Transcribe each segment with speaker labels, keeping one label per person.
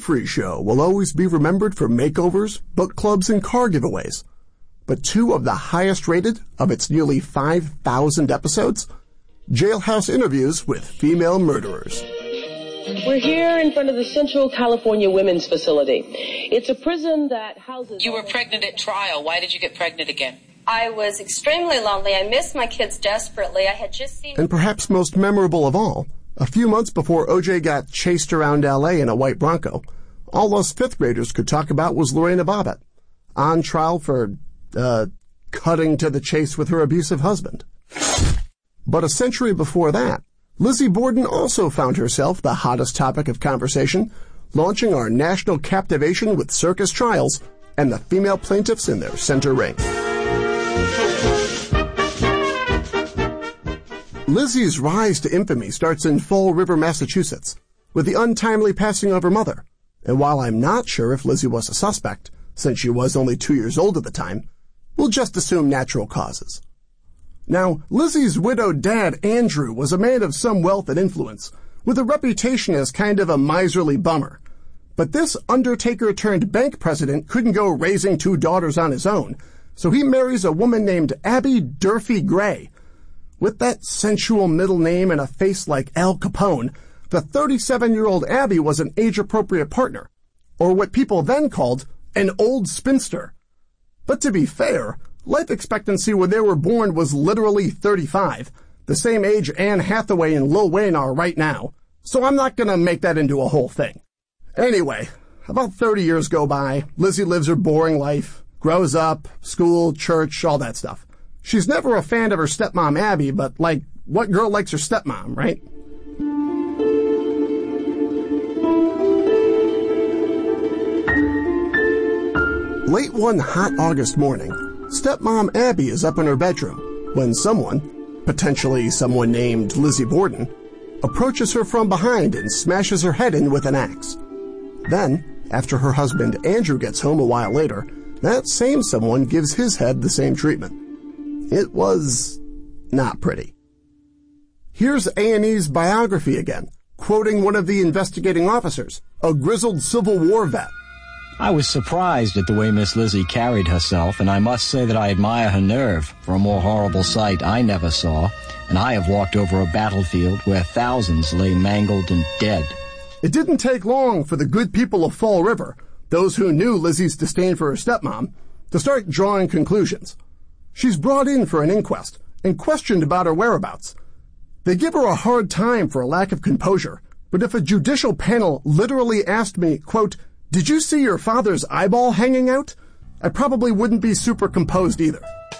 Speaker 1: Winfrey Show will always be remembered for makeovers, book clubs, and car giveaways. But two of the highest rated of its nearly 5,000 episodes, jailhouse interviews with female murderers.
Speaker 2: We're here in front of the Central California Women's Facility. It's a prison that houses...
Speaker 3: You were pregnant at trial. Why did you get pregnant again?
Speaker 4: I was extremely lonely. I missed my kids desperately. I had just seen...
Speaker 1: And perhaps most memorable of all, a few months before O.J. got chased around L.A. in a white Bronco, all us fifth graders could talk about was Lorena Bobbitt, on trial for, cutting to the chase with her abusive husband. But a century before that, Lizzie Borden also found herself the hottest topic of conversation, launching our national captivation with circus trials and the female plaintiffs in their center ring. Lizzie's rise to infamy starts in Fall River, Massachusetts, with the untimely passing of her mother. And while I'm not sure if Lizzie was a suspect, since she was only 2 years old at the time, we'll just assume natural causes. Now, Lizzie's widowed dad, Andrew, was a man of some wealth and influence, with a reputation as kind of a miserly bummer. But this undertaker-turned-bank president couldn't go raising 2 daughters on his own, so he marries a woman named Abby Durfee Gray. With that sensual middle name and a face like Al Capone, the 37-year-old Abby was an age-appropriate partner, or what people then called an old spinster. But to be fair, life expectancy when they were born was literally 35, the same age Anne Hathaway and Lil Wayne are right now, so I'm not gonna make that into a whole thing. Anyway, about 30 years go by, Lizzie lives her boring life, grows up, school, church, all that stuff. She's never a fan of her stepmom Abby, but like, what girl likes her stepmom, right? Late one hot August morning, stepmom Abby is up in her bedroom when someone, potentially someone named Lizzie Borden, approaches her from behind and smashes her head in with an axe. Then, after her husband Andrew gets home a while later, that same someone gives his head the same treatment. It was not pretty. Here's A&E's biography again, quoting one of the investigating officers, a grizzled Civil War vet.
Speaker 5: I was surprised at the way Miss Lizzie carried herself, and I must say that I admire her nerve. For a more horrible sight I never saw, and I have walked over a battlefield where thousands lay mangled and dead.
Speaker 1: It didn't take long for the good people of Fall River, those who knew Lizzie's disdain for her stepmom, to start drawing conclusions. She's brought in for an inquest and questioned about her whereabouts. They give her a hard time for a lack of composure, but if a judicial panel literally asked me, quote, "Did you see your father's eyeball hanging out?" I probably wouldn't be super composed either.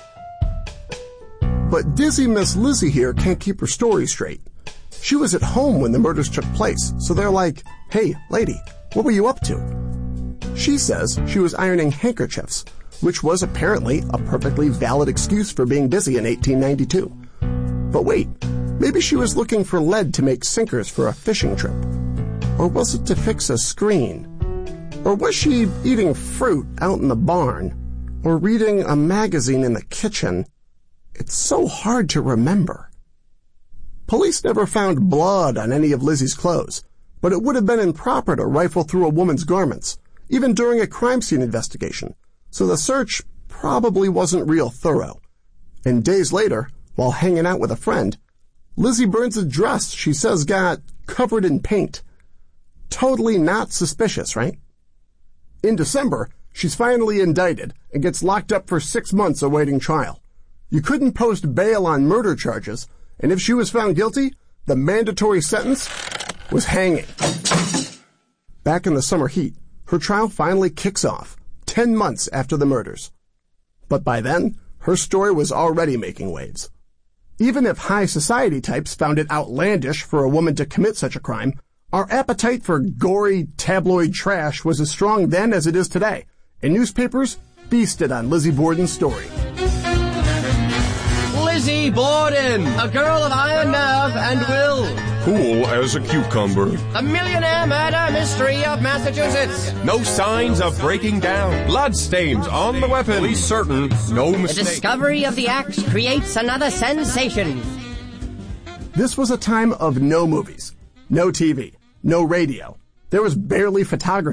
Speaker 1: But dizzy Miss Lizzie here can't keep her story straight. She was at home when the murders took place, so they're like, "Hey, lady, what were you up to?" She says she was ironing handkerchiefs, which was apparently a perfectly valid excuse for being busy in 1892. But wait, maybe she was looking for lead to make sinkers for a fishing trip. Or was it to fix a screen? Or was she eating fruit out in the barn? Or reading a magazine in the kitchen? It's so hard to remember. Police never found blood on any of Lizzie's clothes, but it would have been improper to rifle through a woman's garments, even during a crime scene investigation, so the search probably wasn't real thorough. And days later, while hanging out with a friend, Lizzie burns a dress she says got covered in paint. Totally not suspicious, right? In December, she's finally indicted and gets locked up for 6 months awaiting trial. You couldn't post bail on murder charges, and if she was found guilty, the mandatory sentence was hanging. Back in the summer heat, her trial finally kicks off, 10 months after the murders. But by then, her story was already making waves. Even if high society types found it outlandish for a woman to commit such a crime, our appetite for gory tabloid trash was as strong then as it is today, and newspapers feasted on Lizzie Borden's story.
Speaker 6: Lizzie Borden, a girl of iron nerve and will.
Speaker 7: Cool as a cucumber.
Speaker 6: The millionaire murder mystery of Massachusetts.
Speaker 7: No signs of breaking down. Bloodstains on the weapon. Police certain, no mistake.
Speaker 6: The discovery of the axe creates another sensation.
Speaker 1: This was a time of no movies, no TV, no radio. There was barely photography.